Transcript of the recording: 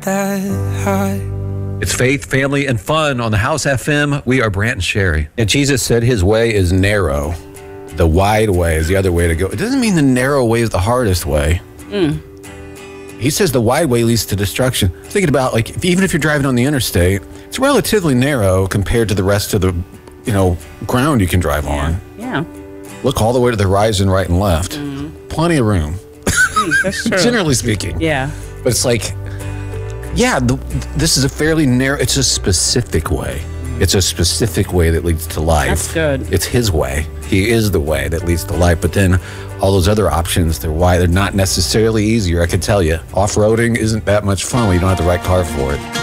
that high. It's faith, family, and fun on the House FM. We are Brant and Sherry. And Jesus said his way is narrow. The wide way is the other way to go. It doesn't mean the narrow way is the hardest way. He says the wide way leads to destruction. Thinking about, like, even if you're driving on the interstate, it's relatively narrow compared to the rest of the, ground you can drive on. Yeah. Look all the way to the horizon, right and left. Plenty of room. That's true. Generally speaking. Yeah. But it's like, this is a fairly narrow, it's a specific way. It's a specific way that leads to life. That's good. It's his way. He is the way that leads to life. But then all those other options, they're not necessarily easier. I can tell you, off-roading isn't that much fun when you don't have the right car for it.